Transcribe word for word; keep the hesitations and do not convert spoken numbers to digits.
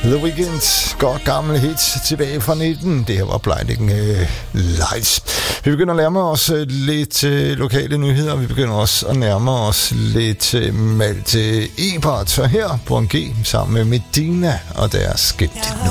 The Weeknd, godt gammel hit tilbage fra nitten. Det her var Blinding uh, Lights. Vi begynder at nærme os uh, lidt uh, lokale nyheder. Vi begynder også at nærme os lidt uh, Malte Ebert. Så her på en G sammen med Medina og deres Get It Nu.